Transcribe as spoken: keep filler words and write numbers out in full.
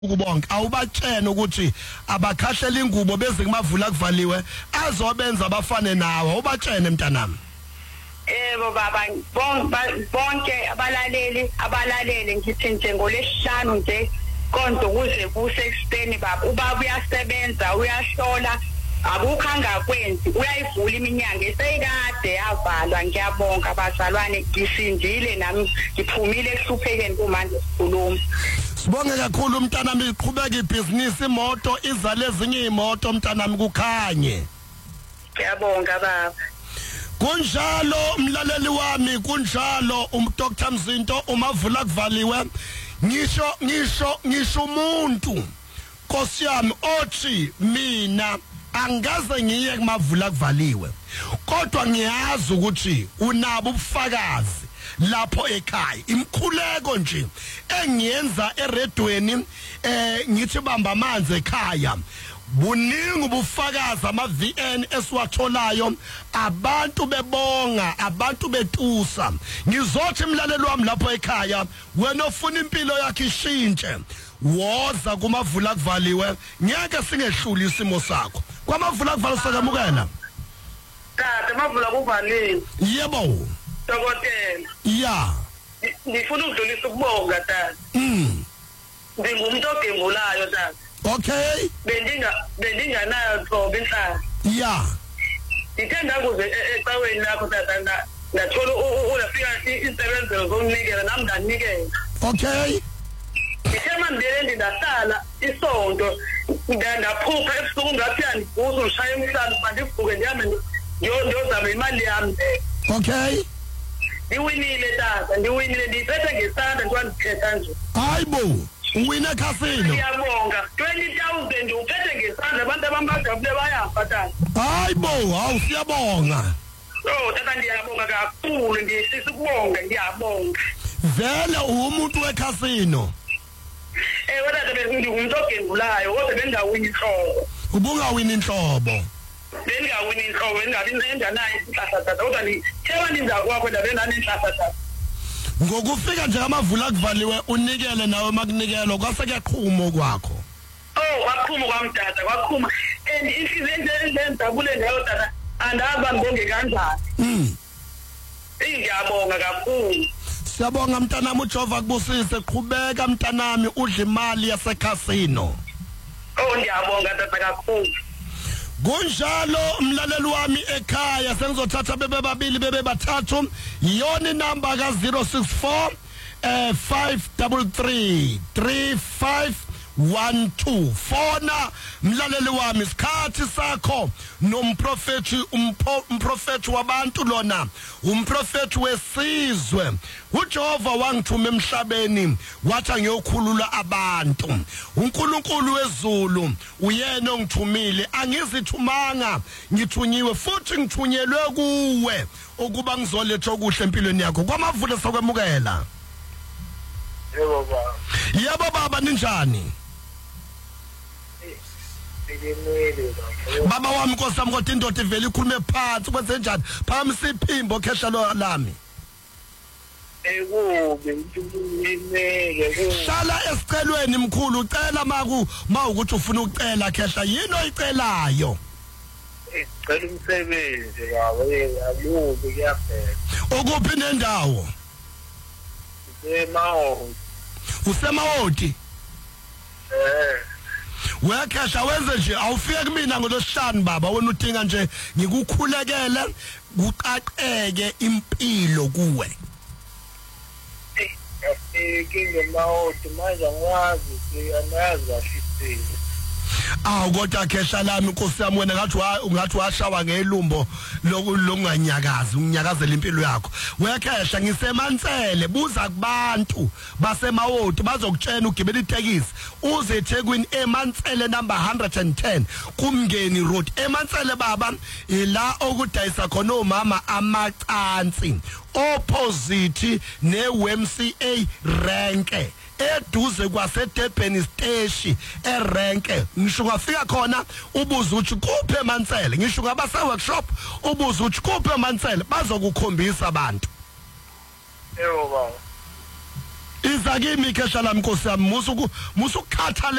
Ukubonke awubatshene ukuthi abakhahlela ingubo beze kumavula kuvaliwe azobenza abafane nawe ubatshene mntanami. Yebo baba bonke abalaleli abalalele ngithi nje ngolesihlanu nje konke kuze kuse extend baba ubaba uyasebenza uyahlola akukho angakwenzi uyayivula iminyanga eseyikade yavalwa ngiyabonga abazalwane ngisindile nami ngiphumile ekuhluphekeni kumanje sikhuluma. Sibonge kakhulu umntanami iqhubeka ibhizinisi imoto izale ezinye imoto umntanami kukhanye. Ngiyabonga baba. Kunjalo umlaleli wami kunjalo uMdr Mzinto umavula kuvaliwe ngisho ngisho ngisho umuntu Nkosi yami othi mina angaze ngiye kumavula kuvaliwe kodwa ngiyazi ukuthi unabo ubufakazi lapho ekhaya imkhuleko nje engiyenza eredweni eh ngithi bamba amanzi ekhaya buningi ubufakazi ama V N esiwatholayo abantu bebonga abantu betusa ngizothi imlalelo wami lapho ekhaya wena ofuna impilo yakhe ishintshe woza kumavula kuvaliwe ngeke singehluli isimo sakho kwamavula kuvaliwe sakamukela tata mavula kuvaliwe yebo dokotela ya ngifuna ukudlulisa ukubonga tata mm ngingumuntu ogembulayo tata. Okay. Bendinga bendinganayo thobe inhlala. Yeah. Ngithanda kuze ecaweni lakho tata ngathola ulafika isebenzelo zokunikela nami ndanikela. Okay. Ngithema ndele ndindahlala isonto ndaphupha ebusuku ngathi andibuza ushaya emhlanje mandivuke ndiyame ndiyozama imali yami. Okay. Ndiwinile tata ndiwinile ndiphethe ngesandla ndiwandiphetha nje. Hayibo. Uwina casino. Ngiyabonga twenty thousand uphethe ngesandla abantu abambajabule bayafa tata. Hayibo hawu siyabonga. Oh tata ngiyabonga kakhulu ngisisa ukubonga ngiyabonga. Vele umuntu wecasino. Eh wena tata bengumuntu ogembulayo kodwa bengawini inhlobo. Ubungawini inhlobo. Bengawini inhlobo bengabi nendanayo inhlahla tata kodwa ni thewa ninza kwakho ndabena inhlahla tata. Ngokufika nje amavula kuvaliwe unikele nawe makunikelwa kwase kuyaqhuma kwakho. Oh waqhuma kwamdada waqhuma and inhliziyo endenzabule ngayo tata andaba ngibonge kanjani. Mm. Ngiyabonga kakhulu. Siyabonga mntanami uJehova kubusise qhubeka mntanami udla imali yase casino. Oh ngiyabonga tata kakhulu. Kunjalo umlaleli wami ekhaya sengizothatha bebe babili bebe bathathu yoni number ka zero six four eh five three three three five one two fona mlaleli wami isikhathi sakho nomprofeti umprofeti wabantu lona umprofeti wesizwe uJehova wangithuma emhlabeni wathi ngiyokhulula abantu uNkulunkulu wezulu uyena ongithumile angizithumanga ngithunyiwe futhi ngithunyelwe kuwe ukuba ngizoletha okuhle empilweni yakho kwamavule sokwemukela. Yebo baba. Yebo baba ninjani? Baba wami Nkosi yami kodwa indoda ivela ikhulume phansi kwenze njani phamisa iphimbo khehla lami. Ekubi ngimele ku. Hlala esicelweni mkhulu ucela maku mawukuthi ufuna ucela khehla yini oyicelayo? Icela umsebenzi baba yalubi kuyafela. Ukuphi nendawo? Emawo. Usemawodi? Eh. Wekhehla wenze nje awufike kumina ngolosihlanu baba wena udinga nje ngikukhulekele kuqaqeke impilo kuwe. Eh ngingemawo manje ngwazi siyanazi kahle. Awu kodwa khehla lami Nkosi yami wena ngathi ungathi washawa ngelumbo lokunganyakazi unginyakazela impilo yakho wekhehla ngisemansele buza kubantu basemawodi bazokutshena ugibela itekisi uze eThekwini eMansele number one hundred ten kumngeni road eMansele baba ila okudayisa khona omama amacansi opposite ne W M C A renke eduze kwaseDurban station erenke ngisho ngafika khona ubuza uthi kuphe eMansele ngisho ngabase workshop ubuza uthi kuphe eMansele bazokukhombisa abantu. Yebo baba. iza kimi ikhesha lami Nkosi yami musuku musukhathala